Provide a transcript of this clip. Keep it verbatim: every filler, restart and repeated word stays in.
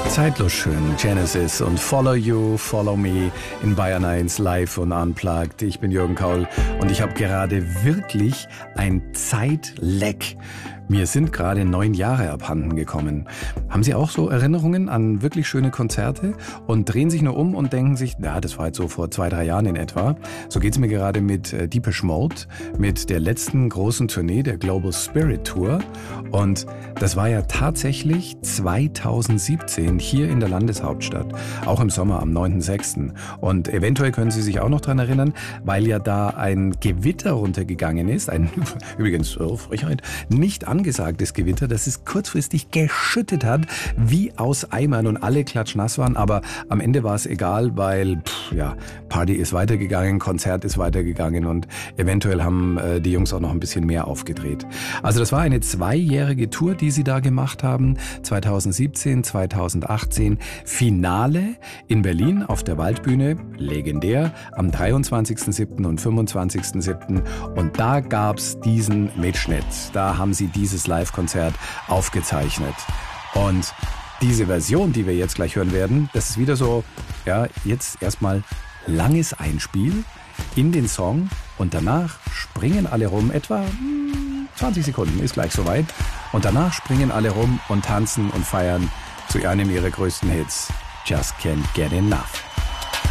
Zeitlos schön, Genesis und Follow You, Follow Me in Bayern eins live und unplugged. Ich bin Jürgen Kaul und ich habe gerade wirklich ein Zeitleck. Mir sind gerade neun Jahre abhanden gekommen. Haben Sie auch so Erinnerungen an wirklich schöne Konzerte und drehen sich nur um und denken sich, na, das war jetzt so vor zwei, drei Jahren in etwa. So geht's mir gerade mit äh, Depeche Mode, mit der letzten großen Tournee, der Global Spirit Tour. Und das war ja tatsächlich zweitausendsiebzehn hier in der Landeshauptstadt, auch im Sommer am neunten sechsten Und eventuell können Sie sich auch noch dran erinnern, weil ja da ein Gewitter runtergegangen ist, ein übrigens, oh, Frechheit, nicht angesagtes Gewitter, das es kurzfristig geschüttet hat, wie aus Eimern und alle klatschnass waren, aber am Ende war es egal, weil pff, ja, Party ist weitergegangen, Konzert ist weitergegangen und eventuell haben äh, die Jungs auch noch ein bisschen mehr aufgedreht. Also das war eine zweijährige Tour, die sie da gemacht haben, zweitausendsiebzehn, zweitausendachtzehn, Finale in Berlin auf der Waldbühne, legendär, am dreiundzwanzigsten siebten und fünfundzwanzigsten siebten und da gab's diesen Mitschnitt, da haben sie dieses Live-Konzert aufgezeichnet. Und diese Version, die wir jetzt gleich hören werden, das ist wieder so, ja, jetzt erstmal langes Einspiel in den Song und danach springen alle rum, etwa zwanzig Sekunden, ist gleich soweit. Und danach springen alle rum und tanzen und feiern zu einem ihrer größten Hits, Just Can't Get Enough.